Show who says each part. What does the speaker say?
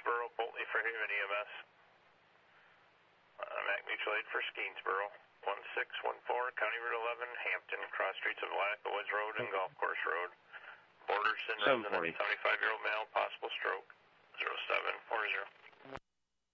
Speaker 1: Skeensboro, Boltley for Haven EMS. Mac Mutual Aid for Skeensboro. 1614, County Route 11, Hampton, cross streets of Alaska Woods Road and Golf Course Road. Borderson resident, 75-year-old male, possible stroke. 0740.